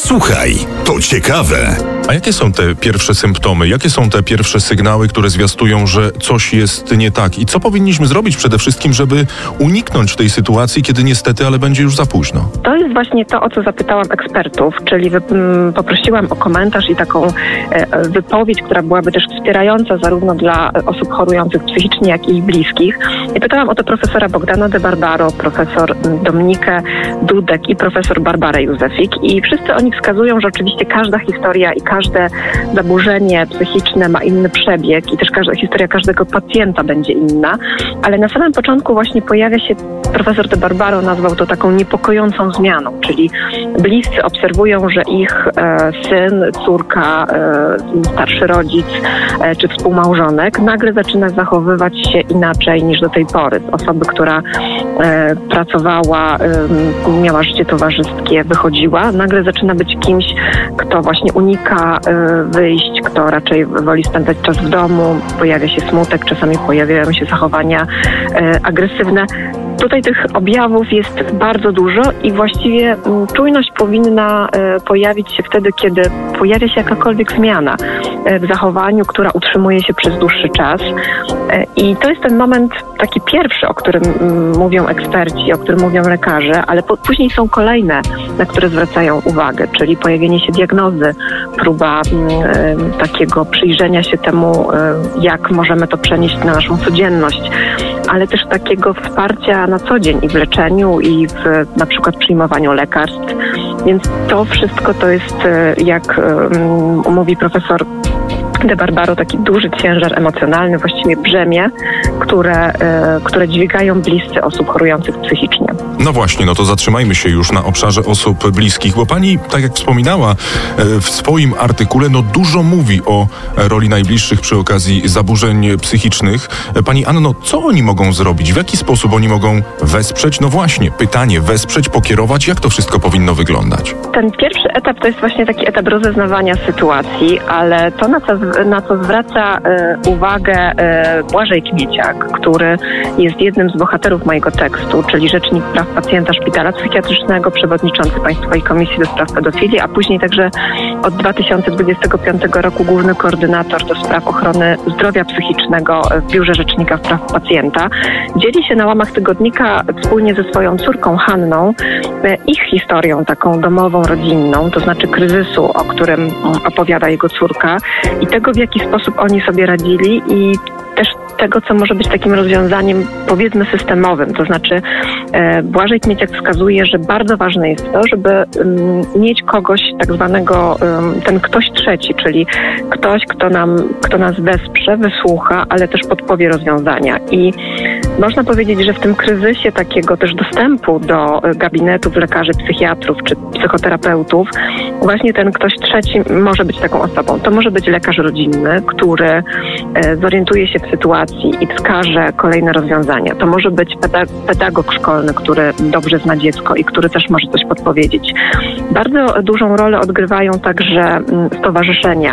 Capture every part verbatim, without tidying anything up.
Słuchaj, to ciekawe. A jakie są te pierwsze symptomy? Jakie są te pierwsze sygnały, które zwiastują, że coś jest nie tak? I co powinniśmy zrobić przede wszystkim, żeby uniknąć tej sytuacji, kiedy niestety, ale będzie już za późno? To jest właśnie to, o co zapytałam ekspertów, czyli wy, m, poprosiłam o komentarz i taką e, wypowiedź, która byłaby też wspierająca zarówno dla osób chorujących psychicznie, jak i ich bliskich. I pytałam o to profesora Bogdana de Barbaro, profesor Dominikę Dudek i profesor Barbarę Józefik. I wszyscy oni wskazują, że oczywiście każda historia i każde zaburzenie psychiczne ma inny przebieg i też każda historia każdego pacjenta będzie inna, ale na samym początku właśnie pojawia się, profesor de Barbaro nazwał to taką niepokojącą zmianą, czyli bliscy obserwują, że ich e, syn, córka, e, starszy rodzic e, czy współmałżonek nagle zaczyna zachowywać się inaczej niż do tej pory. Z osoby, która e, pracowała, e, miała życie towarzyskie, wychodziła, nagle zaczyna być kimś, kto właśnie unika wyjść, kto raczej woli spędzać czas w domu, pojawia się smutek, czasami pojawiają się zachowania e, agresywne. Tutaj tych objawów jest bardzo dużo i właściwie m, czujność powinna e, pojawić się wtedy, kiedy pojawia się jakakolwiek zmiana e, w zachowaniu, która utrzymuje się przez dłuższy czas. E, I to jest ten moment taki pierwszy, o którym m, mówią eksperci, o którym mówią lekarze, ale po, później są kolejne, na które zwracają uwagę, czyli pojawienie się diagnozy, próba m, e, takiego przyjrzenia się temu, e, jak możemy to przenieść na naszą codzienność, ale też takiego wsparcia na co dzień i w leczeniu, i w na przykład przyjmowaniu lekarstw. Więc to wszystko to jest, jak um, mówi profesor de Barbaro, taki duży ciężar emocjonalny, właściwie brzemię, które, y, które dźwigają bliscy osób chorujących psychicznie. No właśnie, no to zatrzymajmy się już na obszarze osób bliskich, bo pani, tak jak wspominała w swoim artykule, no dużo mówi o roli najbliższych przy okazji zaburzeń psychicznych. Pani Anno, co oni mogą zrobić? W jaki sposób oni mogą wesprzeć? No właśnie, pytanie, wesprzeć, pokierować, jak to wszystko powinno wyglądać? Ten pierwszy etap to jest właśnie taki etap rozeznawania sytuacji, ale to, na co, na co zwraca y, uwagę y, Błażej Kmieciak, który jest jednym z bohaterów mojego tekstu, czyli rzecznik praw pacjenta szpitala psychiatrycznego, przewodniczący Państwowej Komisji do Spraw Pedofilii, a później także od dwa tysiące dwudziestego piątego roku główny koordynator do spraw ochrony zdrowia psychicznego w Biurze Rzecznika Praw Pacjenta. Dzieli się na łamach tygodnika wspólnie ze swoją córką Hanną ich historią taką domową, rodzinną, to znaczy kryzysu, o którym opowiada jego córka i tego, w jaki sposób oni sobie radzili i też tego, co może być takim rozwiązaniem, powiedzmy, systemowym. To znaczy e, Błażej Kmieciak wskazuje, że bardzo ważne jest to, żeby um, mieć kogoś tak zwanego, um, ten ktoś trzeci, czyli ktoś, kto nam, kto nas wesprze, wysłucha, ale też podpowie rozwiązania. I można powiedzieć, że w tym kryzysie takiego też dostępu do gabinetów lekarzy, psychiatrów czy psychoterapeutów, właśnie ten ktoś trzeci może być taką osobą. To może być lekarz rodzinny, który e, zorientuje się w sytuacji i wskaże kolejne rozwiązania. To może być pedagog szkolny, który dobrze zna dziecko i który też może coś podpowiedzieć. Bardzo dużą rolę odgrywają także stowarzyszenia,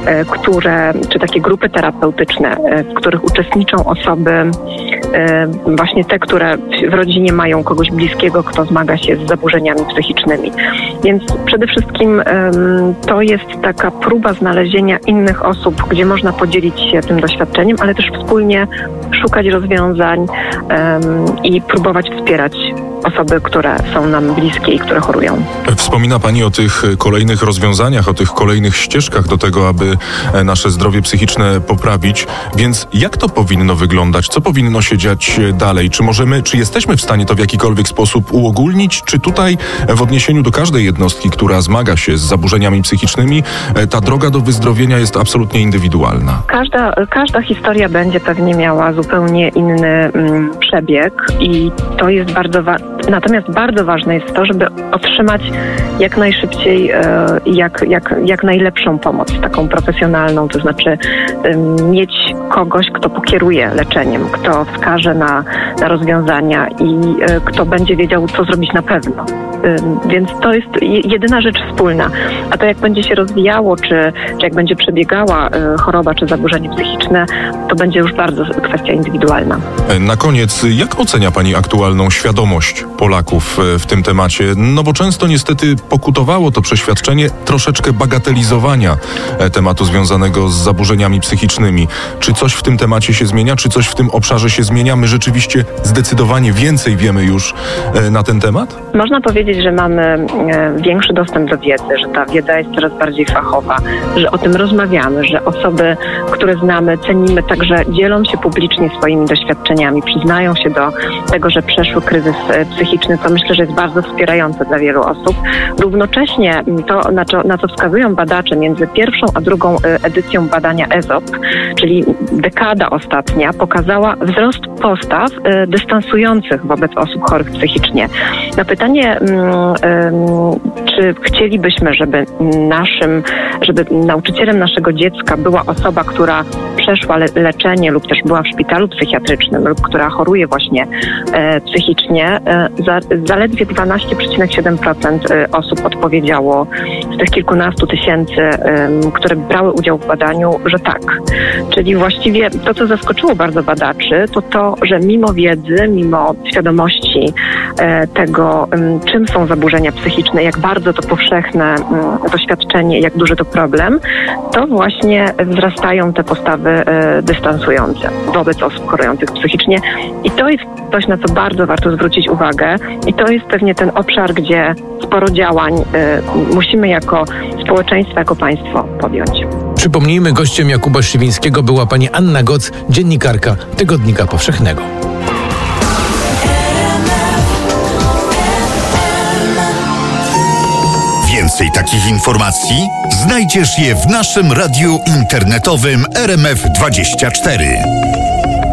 które, czy takie grupy terapeutyczne, w których uczestniczą osoby, właśnie te, które w rodzinie mają kogoś bliskiego, kto zmaga się z zaburzeniami psychicznymi. Więc przede wszystkim to jest taka próba znalezienia innych osób, gdzie można podzielić się tym doświadczeniem, ale też wspólnie szukać rozwiązań um, i próbować wspierać osoby, które są nam bliskie i które chorują. Wspomina Pani o tych kolejnych rozwiązaniach, o tych kolejnych ścieżkach do tego, aby nasze zdrowie psychiczne poprawić. Więc jak to powinno wyglądać? Co powinno się dziać dalej? Czy możemy, czy jesteśmy w stanie to w jakikolwiek sposób uogólnić? Czy tutaj w odniesieniu do każdej jednostki, która zmaga się z zaburzeniami psychicznymi, ta droga do wyzdrowienia jest absolutnie indywidualna? Każda, każda historia będzie pewnie miała zupełnie inny mm, przebieg i to jest bardzo ważne. Natomiast bardzo ważne jest to, żeby otrzymać jak najszybciej, jak, jak, jak najlepszą pomoc, taką profesjonalną, to znaczy mieć kogoś, kto pokieruje leczeniem, kto wskaże na, na rozwiązania i kto będzie wiedział, co zrobić na pewno. Więc to jest jedyna rzecz wspólna. A to jak będzie się rozwijało, czy, czy jak będzie przebiegała choroba, czy zaburzenie psychiczne, to będzie już bardzo kwestia indywidualna. Na koniec, jak ocenia Pani aktualną świadomość Polaków w tym temacie? No bo często niestety pokutowało to przeświadczenie troszeczkę bagatelizowania e, tematu związanego z zaburzeniami psychicznymi. Czy coś w tym temacie się zmienia? Czy coś w tym obszarze się zmienia? My rzeczywiście zdecydowanie więcej wiemy już e, na ten temat? Można powiedzieć, że mamy e, większy dostęp do wiedzy, że ta wiedza jest coraz bardziej fachowa, że o tym rozmawiamy, że osoby, które znamy, cenimy, także dzielą się publicznie swoimi doświadczeniami, przyznają się do tego, że przeszły kryzys e, psychiczny, co myślę, że jest bardzo wspierające dla wielu osób. Równocześnie to, na co, na co wskazują badacze, między pierwszą a drugą edycją badania E Z O P, czyli dekada ostatnia, pokazała wzrost postaw y, dystansujących wobec osób chorych psychicznie. Na pytanie, y, y, czy chcielibyśmy, żeby naszym, żeby nauczycielem naszego dziecka była osoba, która przeszła le- leczenie lub też była w szpitalu psychiatrycznym lub która choruje właśnie y, psychicznie, y, za, zaledwie dwanaście przecinek siedem procent osób odpowiedziało z tych kilkunastu tysięcy, y, które brały udział w badaniu, że tak. Czyli właściwie to, co zaskoczyło bardzo badaczy, to to, że mimo wiedzy, mimo świadomości e, tego, m, czym są zaburzenia psychiczne, jak bardzo to powszechne m, doświadczenie, jak duży to problem, to właśnie wzrastają te postawy e, dystansujące wobec osób chorujących psychicznie. I to jest coś, na co bardzo warto zwrócić uwagę. I to jest pewnie ten obszar, gdzie sporo działań e, musimy jako społeczeństwo, jako państwo podjąć. Przypomnijmy, gościem Jakuba Szywińskiego była pani Anna Goc, dziennikarka Tygodnika Powszechnego. Więcej takich informacji znajdziesz je w naszym radiu internetowym R M F dwadzieścia cztery.